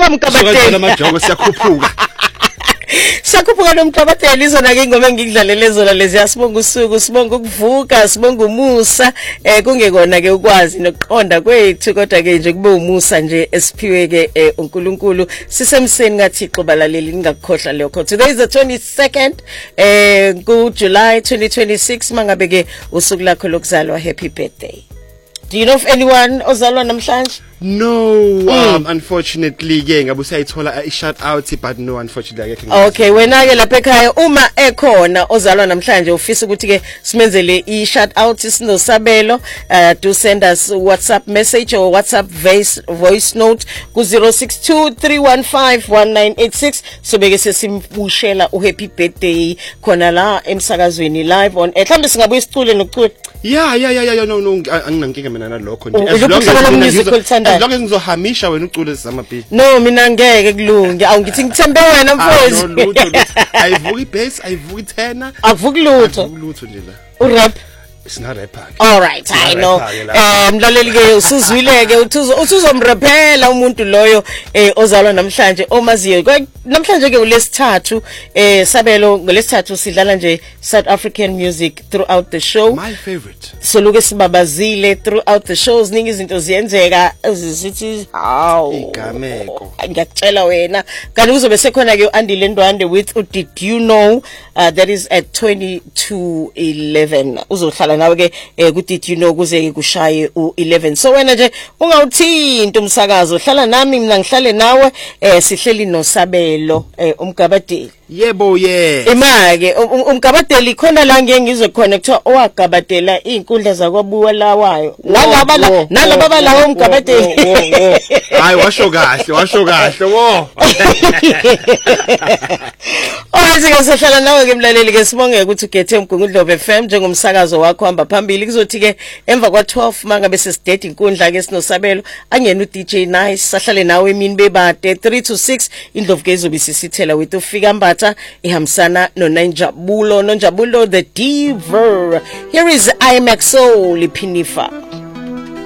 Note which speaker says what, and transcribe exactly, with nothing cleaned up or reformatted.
Speaker 1: Mkabateli amajogo siyakhuphuka
Speaker 2: Sakhuphuka nomqabatheli izona ke ingoma engikudlalele zona lezi yasibonga usuku sibonga ukuvuka sibonga umusa eh kungekona ke ukwazi nokuqonda kwethu kodwa ke nje kube umusa nje esiphiwe ke uNkulunkulu sisemseni ngaThixo balaleli ningakukhohlwa lokho. Today is the twenty-second eh ku July twenty twenty-six mangabe ke usuku lakho lokuzalwa. Happy birthday. Do you know of anyone ozalwa namhlanje?
Speaker 1: No, um, mm. unfortunately ke ngabe usayithola i shout out but no unfortunately akekho.
Speaker 2: Okay, wena ke lapha ekhaya uma ekhona ozalwa namhlanje ufisa ukuthi ke simenzele i shout out sinosabelo, uh, do send us WhatsApp message or WhatsApp voice voice note ku zero six two three one five one nine eight six so beke sesimbushela u happy birthday khona la emsakazweni live on eh mhlambe singabuye sicule nokucula.
Speaker 1: Yeah yeah yeah yeah no no anginankinga mina nalokho nje
Speaker 2: as long as
Speaker 1: as long as ngizohamisha wena ucule zamabhi.
Speaker 2: No mina ngeke kulunge awungithi ngithembe wena mfowethu.
Speaker 1: No lutho ayivuki bass ayivuki tenor
Speaker 2: akuvuki lutho
Speaker 1: lutho nje la
Speaker 2: urap
Speaker 1: it's not rap.
Speaker 2: All right I know um mlaleli ke usuzwileke uthuzo uthuzomraphela umuntu loyo eh ozalwa namhlanje omaziyo namhlanje ke ulesithathu eh sabelo ngolesithathu sidlala nje South African music throughout the show.
Speaker 1: My favorite.
Speaker 2: So look sibabazile throughout the shows ningi izinto ziyenzeka ezithi haw
Speaker 1: igameko
Speaker 2: ngiyakutshela wena kanti kuzobe sekhona ke uAndile Ndwande with Did You Know uh, that is at twenty to eleven uzohlala nawe ke ku Did You Know kuze ke kushaye u eleven. So wena nje ungawuthinta umsakazo hlala nami mina ngihlale nawe eh sihleli noSabelo eh uMgabadeli.
Speaker 1: Yebo ye
Speaker 2: imake uMgabadeli khona la ngeke ngizwe khona kuthiwa owagabadela izinkundla zakwabuwa lawayo nalaba nalaba balawo uMgabadeli.
Speaker 1: Hayi washo kahle washo kahle wo.
Speaker 2: Owasike sehlala nawe ke mlaleli ke sibonge ukuthi ugethe uMgungundlovu F M njengomsakazo wakho hamba phambili kuzothi ke emva kwa twelve mangabe sesidate inkundla ke sinosabelo angena u D J Nice sahlale nawe emini bebade three to six indlovu ke izobe sisithela wethu ufika mbatha ihambisana no Nonjabulo Nonjabulo the Diver. Here is I M X O Lipinifa.